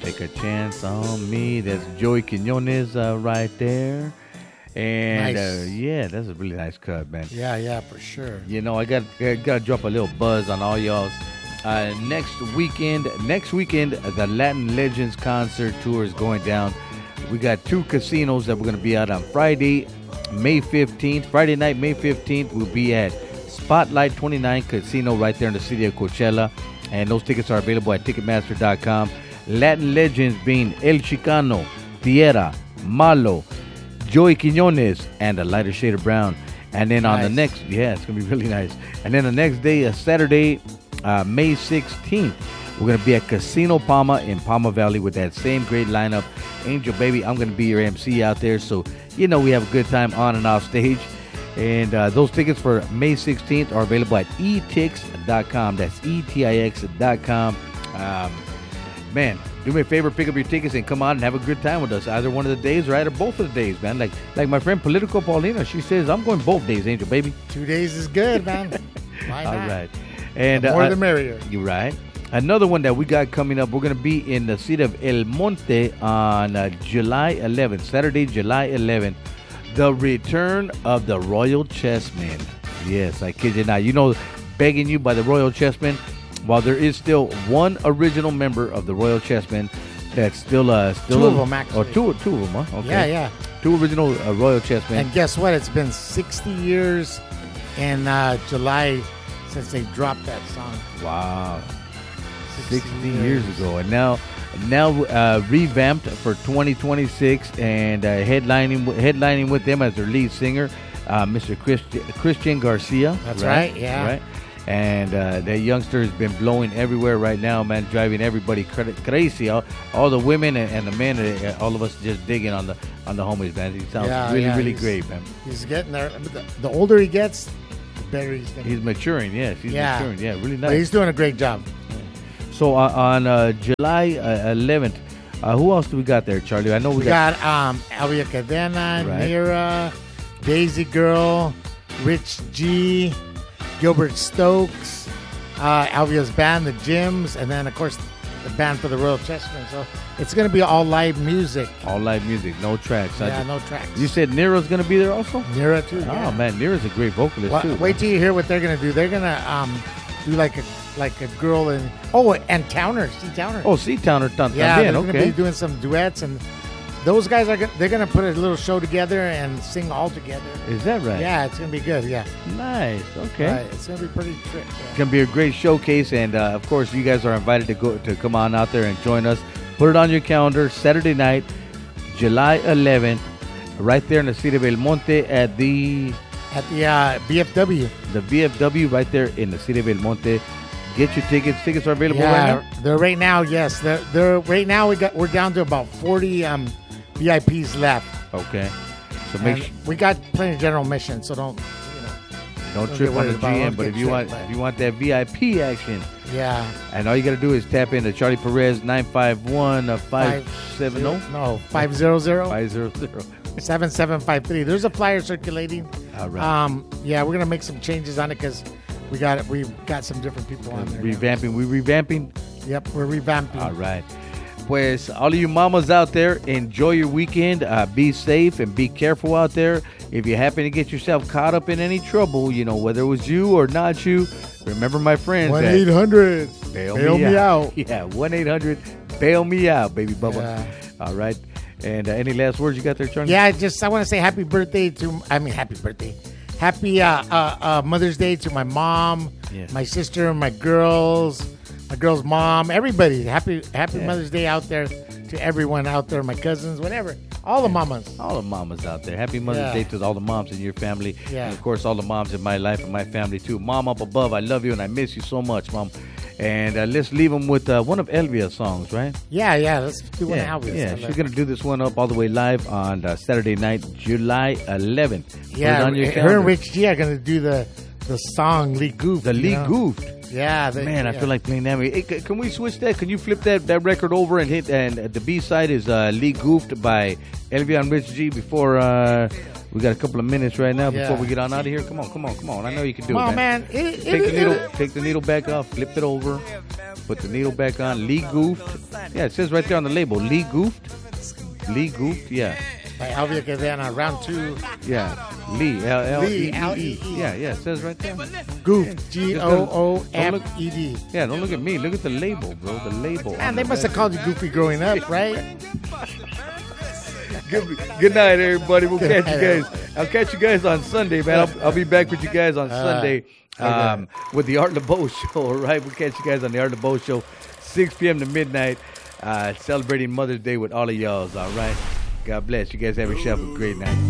Take a Chance on Me. That's Joey Quinones right there. And Nice. yeah, that's a really nice cut, man. Yeah, for sure. You know, I got to drop a little buzz on all y'all. Next weekend, the Latin Legends concert tour is going down. We got 2 casinos that we're going to be at on Friday, May 15th. Friday night, May 15th, we'll be at Spotlight 29 Casino right there in the city of Coachella. And those tickets are available at Ticketmaster.com. Latin Legends being El Chicano, Tierra, Malo, Joey Quinones, and a lighter shade of brown. And then on the next, it's going to be really nice. And then the next day, Saturday, May 16th, we're going to be at Casino Palma in Palma Valley with that same great lineup. Angel Baby, I'm going to be your MC out there. So, you know, we have a good time on and off stage. And those tickets for May 16th are available at etix.com. That's etix.com. Man, do me a favor, pick up your tickets and come out and have a good time with us. Either one of the days, right, or both of the days, man. Like my friend Politico Paulina, she says, I'm going both days, Angel Baby. 2 days is good, man. Why not? All right. And the more the merrier. You're right. Another one that we got coming up, we're going to be in the city of El Monte on July 11th, Saturday, July 11th. The return of the Royal Chessmen. Yes, I kid you not. You know, begging you by the Royal Chessmen. While there is still one original member of the Royal Chessmen that's still 2 of them, actually. Oh, two of them, huh? Okay. Yeah. 2 original Royal Chessmen. And guess what? It's been 60 years in July since they dropped that song. Wow. 60 years ago. And now revamped for 2026 and headlining with them as their lead singer, Mr. Christian Garcia. That's right, yeah. Right? And that youngster has been blowing everywhere right now, man, driving everybody crazy. All the women and the men, all of us just digging on the homies, man. He sounds really great, man. He's getting there. The older he gets, the better he's getting. He's maturing, yes. He's maturing, yeah, really nice. But he's doing a great job. So on July 11th, who else do we got there, Charlie? I know we got Elvia Cadena, Nira, Daisy Girl, Rich G, Gilbert Stokes, Alvia's band, the Gyms, and then, of course, the band for the Royal Chessmen. So it's going to be all live music. All live music, no tracks. Yeah, no tracks. You said Nira's going to be there also? Nira, too, Oh, man, Nira's a great vocalist, too. Wait till you hear what they're going to do. They're going to do like a girl in... Oh, and Towner, C. Towner. Oh, C. Towner. Yeah, they're going to be doing some duets, and those guys they're going to put a little show together and sing all together. Is that right? Yeah, it's going to be good, yeah. Nice, okay. Right, it's going to be pretty trick. Yeah. It's going to be a great showcase, and of course, you guys are invited to come on out there and join us. Put it on your calendar, Saturday night, July 11th, right there in the city of El Monte at the BFW. The VFW right there in the city of El Monte. Get your tickets. Tickets are available right now? They're right now, yes. They're right now we're down to about 40 VIPs left. Okay. So we got plenty of general admission, so don't trip on the GM, but if you want that VIP action. Yeah. And all you got to do is tap into Charlie Perez 951-570. No, 500. 500. 7753. There's a flyer circulating. All right. Yeah, we're gonna make some changes on it because we've got some different people on there. Revamping. We're revamping. Yep, we're revamping. All right. Pues all of you mamas out there, enjoy your weekend. Be safe and be careful out there. If you happen to get yourself caught up in any trouble, whether it was you or not you, remember my friends. 1-800 bail me out. Yeah, 1-800 bail me out, baby Bubba. Yeah. All right. And any last words you got there, Charlie? Yeah, I want to say happy Mother's Day to my mom, my sister, my girl's mom, everybody. Happy Mother's Day out there to everyone out there, my cousins, whatever. All the mamas. All the mamas out there. Happy Mother's Day to all the moms in your family. Yeah. And, of course, all the moms in my life and my family, too. Mom up above, I love you and I miss you so much, Mom. And let's leave them with one of Elvia's songs, right? Yeah. Let's do one of Elvia's. Yeah, she's going to do this one up all the way live on Saturday night, July 11th. Yeah, her and Rich G are going to do the song Lee Goofed. The Lee Goofed. Yeah. I feel like playing that. Hey, can we switch that? Can you flip that record over and hit? And the B-side is Lee Goofed by Elvia and Rich G before... we got a couple of minutes right now before we get on out of here. Come on. I know you can do it, man. Take the needle back off, flip it over, put the needle back on. Lee Goofed Yeah, it says right there on the label, Lee Goofed. Lee Goofed, yeah. By Elvia Cadena, round 2. Yeah, Lee, L-E-E-E. L-E-E. Yeah, it says right there. Goofed, G-O-O-F-E-D. Yeah, don't look at me. Look at the label, bro. The label. Man, they must have called you Goofy growing up, right? Good night, everybody. We'll catch you guys. I'll catch you guys on Sunday, man. I'll be back with you guys on Sunday with the Art LeBeau Show, all right? We'll catch you guys on the Art LeBeau Show, 6 p.m. to midnight, celebrating Mother's Day with all of y'all, all right? God bless. You guys have yourself a great night.